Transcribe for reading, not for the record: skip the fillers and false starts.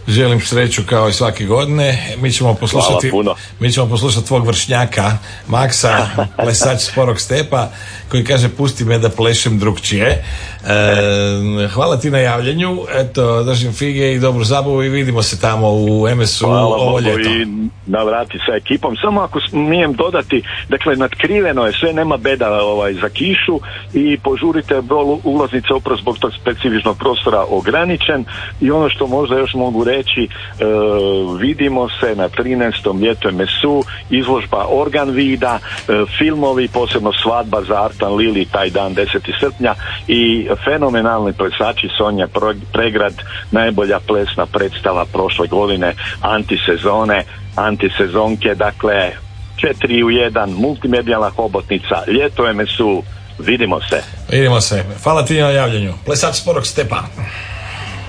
želim sreću kao i svake godine. Mi ćemo poslušati tvog vršnjaka Maksa, plesač Sporog stepa, koji kaže pusti me da plešem drugčije. Hvala ti na javljanju, eto, držim fige i dobru zabavu i vidimo se tamo u MSU ovo ljeto. I navrati sa ekipom. Samo ako smijem dodati, dakle natkriveno je sve, nema beda za kišu i požurite, broj ulaznica upravo zbog tog specifičnog prostora ograničen. I ono što možda još mogu reći, vidimo se na 13. ljeto MSU, izložba Organ vida, filmovi, posebno Svadba za Artan Lili taj dan 10. srpnja i fenomenalni plesači Sonja Pregrad, najbolja plesna predstava prošle godine, antisezonke, dakle 4 u 1, multimedijalna hobotnica, ljeto MSU, vidimo se. Hvala ti na javljanju. Plesač Sporog stepa.